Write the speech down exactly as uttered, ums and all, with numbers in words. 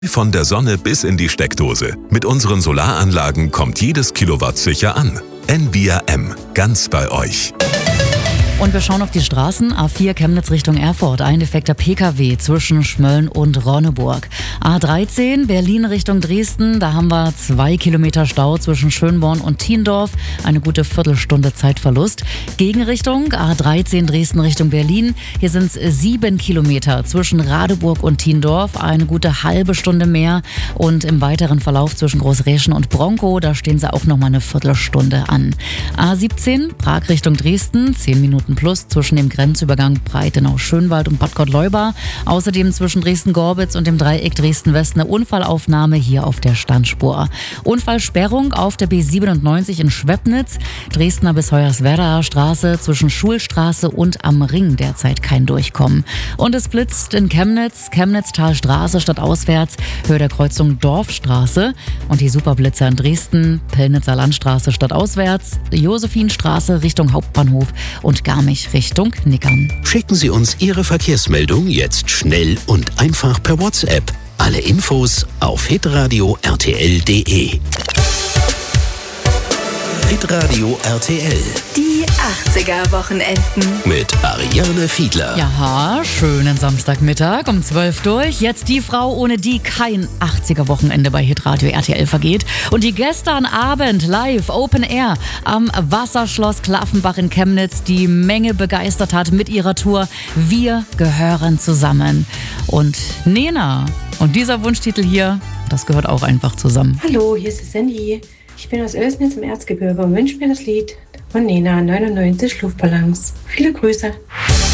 Von der Sonne bis in die Steckdose. Mit unseren Solaranlagen kommt jedes Kilowatt sicher an. Envia M. Ganz bei euch. Und wir schauen auf die Straßen. A vier Chemnitz Richtung Erfurt. Ein defekter P K W zwischen Schmölln und Ronneburg. A dreizehn Berlin Richtung Dresden. Da haben wir zwei Kilometer Stau zwischen Schönborn und Thiendorf. Eine gute Viertelstunde Zeitverlust. Gegenrichtung A dreizehn Dresden Richtung Berlin. Hier sind es sieben Kilometer zwischen Radeburg und Thiendorf. Eine gute halbe Stunde mehr. Und im weiteren Verlauf zwischen Großräschen und Bronkow, da stehen sie auch noch mal eine Viertelstunde an. A siebzehn Prag Richtung Dresden. zehn Minuten plus zwischen dem Grenzübergang Breitenau-Schönwald und Bad Gottleuba. Außerdem zwischen Dresden-Gorbitz und dem Dreieck Dresden-West eine Unfallaufnahme hier auf der Standspur. Unfallsperrung auf der B siebenundneunzig in Schwebnitz. Dresdner bis Hoyerswerdaer Straße zwischen Schulstraße und am Ring derzeit kein Durchkommen. Und es blitzt in Chemnitz, Chemnitztalstraße statt auswärts, Höhe der Kreuzung Dorfstraße. Und die Superblitzer in Dresden, Pillnitzer Landstraße statt auswärts, Josephinstraße Richtung Hauptbahnhof und Garmisch Richtung Nickern. Schicken Sie uns Ihre Verkehrsmeldung jetzt schnell und einfach per WhatsApp. Alle Infos auf hitradio r t l punkt d e. Hitradio R T L. Die achtziger-Wochenenden. Mit Ariane Fiedler. Ja, schönen Samstagmittag um zwölf durch. Jetzt die Frau, ohne die kein achtziger-Wochenende bei Hitradio R T L vergeht. Und die gestern Abend live Open Air am Wasserschloss Klaffenbach in Chemnitz die Menge begeistert hat mit ihrer Tour Wir gehören zusammen. Und Nena. Und dieser Wunschtitel hier, das gehört auch einfach zusammen. Hallo, hier ist die Sandy. Ich bin aus Oelsnitz im Erzgebirge und wünsche mir das Lied von Nena neunundneunzig Luftballons. Viele Grüße.